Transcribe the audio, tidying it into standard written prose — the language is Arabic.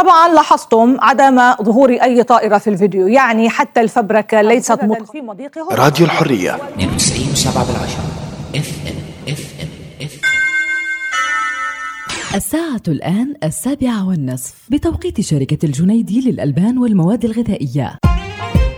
طبعا لاحظتم عدم ظهور أي طائرة في الفيديو، يعني حتى الفبركة ليست في مضيقه. راديو الحرية 92.7 FM. الساعة الآن 7:30 بتوقيت شركة الجنيدي للألبان والمواد الغذائية.